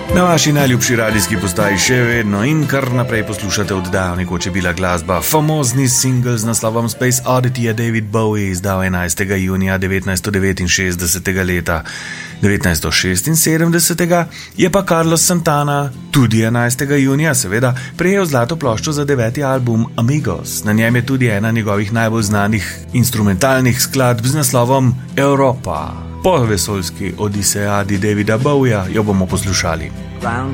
Na vaši najljubši radijski postaji še vedno in kar naprej poslušate oddajo Nekoč je bila glasba. Famozni singl z naslovom Space Oddity je David Bowie izdal 11. junija 1969. leta. 1976. je pa Carlos Santana tudi 11. junija seveda prejel zlato ploščo za 9. album Amigos. Na njem je tudi ena njegovih najbolj znanih instrumentalnih skladb z naslovom Europa. Po vesoljski odisejadi Davida Bowieja jo bomo poslušali. Round